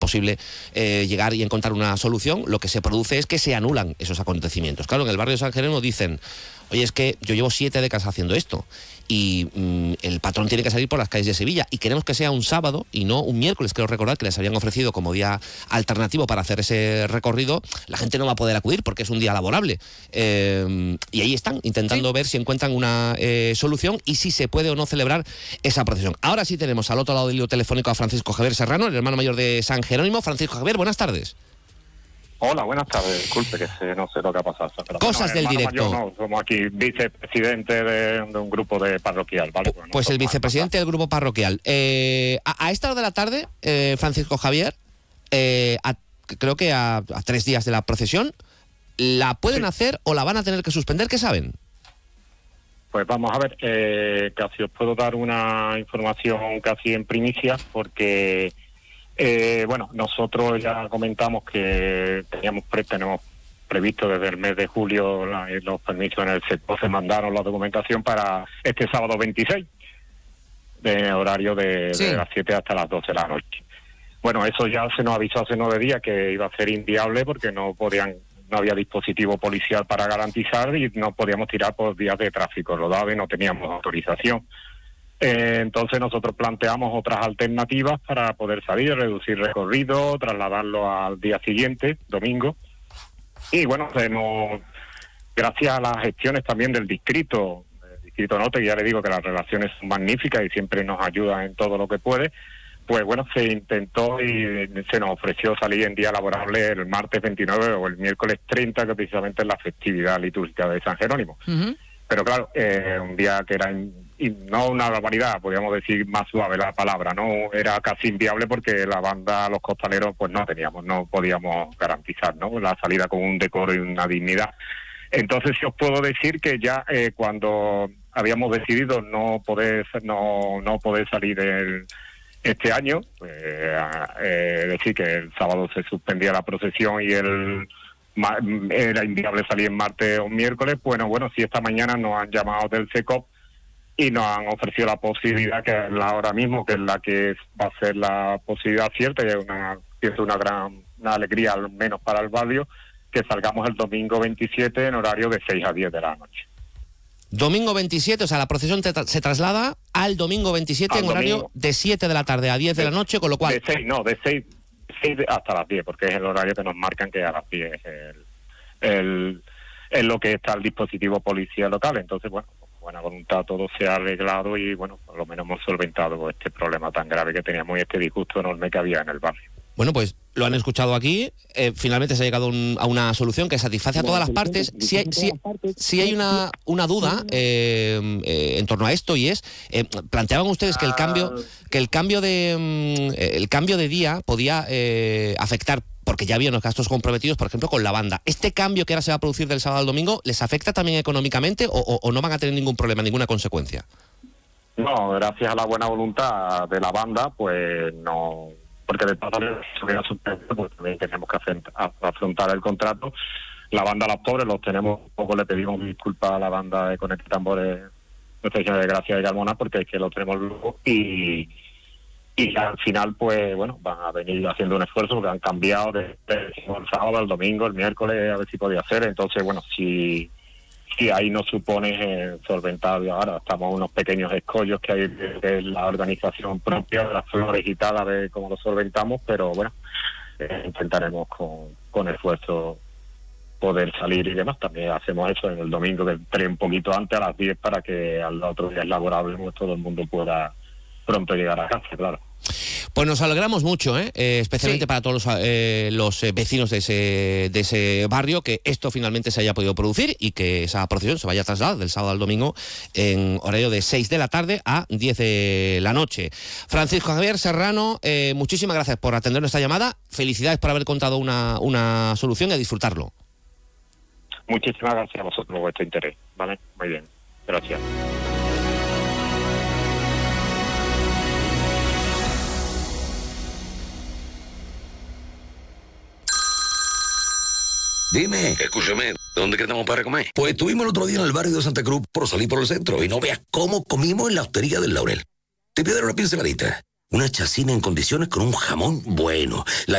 posible llegar y encontrar una solución, lo que se produce es que se anulan esos acontecimientos. Claro, en el barrio de San Jerónimo dicen, oye, es que yo llevo 7 décadas haciendo esto y el patrón tiene que salir por las calles de Sevilla y queremos que sea un sábado y no un miércoles. Quiero recordar que les habían ofrecido como día alternativo para hacer ese recorrido. La gente no va a poder acudir porque es un día laborable. Y ahí están, intentando ver si encuentran una solución y si se puede o no celebrar esa procesión. Ahora sí tenemos al otro lado del hilo telefónico a Francisco Javier Serrano, el hermano mayor de San Jerónimo. Francisco Javier, buenas tardes. Hola, buenas tardes. Disculpe que no sé lo que ha pasado. Pero Cosas del directo. No, somos aquí vicepresidente de un grupo de parroquial, ¿vale? Pues el vicepresidente del grupo parroquial. A esta hora de la tarde, Francisco Javier, creo que a 3 días de la procesión, ¿la pueden hacer o la van a tener que suspender? ¿Qué saben? Pues vamos a ver, casi os puedo dar una información casi en primicia, porque... nosotros ya comentamos que tenemos previsto desde el mes de julio los permisos en el sector, se mandaron la documentación para este sábado 26, de horario de las 7 hasta las 12 de la noche. Bueno, eso ya se nos avisó hace 9 días que iba a ser inviable porque no había dispositivo policial para garantizar y no podíamos tirar por vías de tráfico rodado y no teníamos autorización. Entonces nosotros planteamos otras alternativas para poder salir, reducir recorrido, trasladarlo al día siguiente, domingo. Y bueno, gracias a las gestiones también del distrito norte, que ya le digo que las relaciones son magníficas y siempre nos ayudan en todo lo que puede, pues bueno, se intentó y se nos ofreció salir en día laborable el martes 29 o el miércoles 30, que precisamente es la festividad litúrgica de San Jerónimo. Uh-huh. Pero claro, un día que era... y no una barbaridad, podríamos decir más suave la palabra, no era casi inviable porque la banda, los costaleros, pues no podíamos garantizar, ¿no? La salida con un decoro y una dignidad. Entonces sí os puedo decir que ya cuando habíamos decidido no poder salir este año, decir que el sábado se suspendía la procesión y era inviable salir en martes o miércoles, bueno, si esta mañana nos han llamado del CECOP y nos han ofrecido la posibilidad, que es ahora mismo, que es la que va a ser la posibilidad cierta, y es una gran alegría, al menos para el barrio, que salgamos el domingo 27 en horario de 6 a 10 de la noche. Domingo 27, o sea, la procesión se traslada al domingo 27 en horario de 7 de la tarde a 10 de la noche, con lo cual... De 6 hasta las 10, porque es el horario que nos marcan, que a las 10 es lo que está el dispositivo policial local. Entonces, bueno, con buena voluntad todo se ha arreglado y, bueno, por lo menos hemos solventado este problema tan grave que teníamos y este disgusto enorme que había en el barrio. Bueno, pues lo han escuchado aquí, finalmente se ha llegado a una solución que satisface a todas las partes. Si hay una duda en torno a esto, y es, planteaban ustedes que el cambio de día podía afectar, porque ya había unos gastos comprometidos, por ejemplo, con la banda. ¿Este cambio que ahora se va a producir del sábado al domingo les afecta también económicamente o no van a tener ningún problema, ninguna consecuencia? No, gracias a la buena voluntad de la banda, pues no... porque de todas maneras, pues también tenemos que afrontar el contrato. La banda Los Pobres los tenemos, poco le pedimos disculpas a la banda de Conecta Tambores, Nuestra Señora de Gracia de Carmona, porque es que lo tenemos luego y al final, pues bueno, van a venir haciendo un esfuerzo porque han cambiado del sábado al domingo, el miércoles, a ver si podía hacer. Entonces, bueno, si ahí nos supone solventar, ahora estamos unos pequeños escollos que hay de la organización propia de las flores y tal, a ver cómo lo solventamos, pero bueno, intentaremos con esfuerzo poder salir y demás. También hacemos eso en el domingo, que entre un poquito antes, a las 10, para que al otro día laborable pues todo el mundo pueda pronto llegar a casa, claro. Pues nos alegramos mucho, especialmente para todos los vecinos de ese barrio, que esto finalmente se haya podido producir y que esa procesión se vaya a trasladar del sábado al domingo en horario de 6 de la tarde a 10 de la noche. Francisco Javier Serrano, muchísimas gracias por atender nuestra llamada. Felicidades por haber encontrado una solución y a disfrutarlo. Muchísimas gracias a vosotros por vuestro interés, ¿vale? Muy bien, gracias. Dime. Escúchame, ¿dónde quedamos para comer? Pues estuvimos el otro día en el barrio de Santa Cruz por salir por el centro y no veas cómo comimos en la Hostería del Laurel. Te pido una pinceladita, una chacina en condiciones con un jamón bueno, la